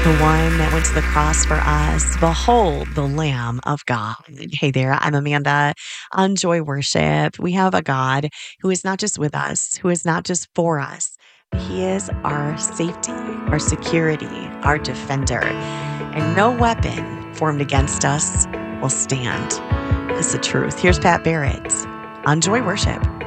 the one that went to the cross for us. Behold the Lamb of God. Hey there, I'm Amanda on Joy Worship. We have a God who is not just with us, who is not just for us, but He is our safety, our security, our defender. And no weapon formed against us will stand. That's the truth. Here's Pat Barrett on Joy Worship.